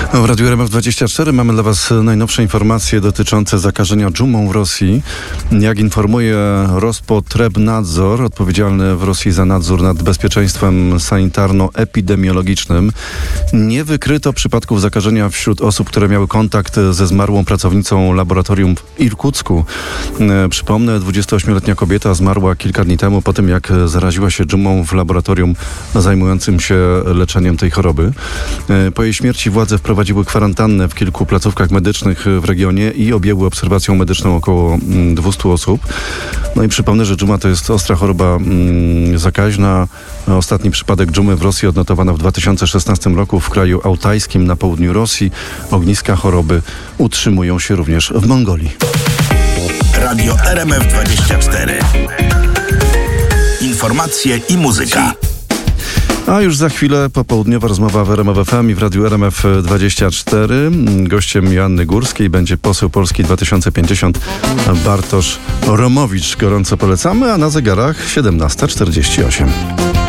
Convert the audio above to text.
W Radiu RMF24 mamy dla Was najnowsze informacje dotyczące zakażenia dżumą w Rosji. Jak informuje Rospotrebnadzor, odpowiedzialny w Rosji za nadzór nad bezpieczeństwem sanitarno-epidemiologicznym, nie wykryto przypadków zakażenia wśród osób, które miały kontakt ze zmarłą pracownicą laboratorium w Irkucku. Przypomnę, 28-letnia kobieta zmarła kilka dni temu po tym, jak zaraziła się dżumą w laboratorium zajmującym się leczeniem tej choroby. Po jej śmierci władze wprowadziły kwarantannę w kilku placówkach medycznych w regionie i objęły obserwacją medyczną około 200 osób. No i przypomnę, że dżuma to jest ostra choroba zakaźna. Ostatni przypadek dżumy w Rosji odnotowano w 2016 roku w kraju altajskim na południu Rosji. Ogniska choroby utrzymują się również w Mongolii. Radio RMF24. Informacje i muzyka. A już za chwilę popołudniowa rozmowa w RMF FM i w Radiu RMF24. Gościem Joanny Górskiej będzie poseł Polski 2050 Bartosz Romowicz. Gorąco polecamy, a na zegarach 17:48.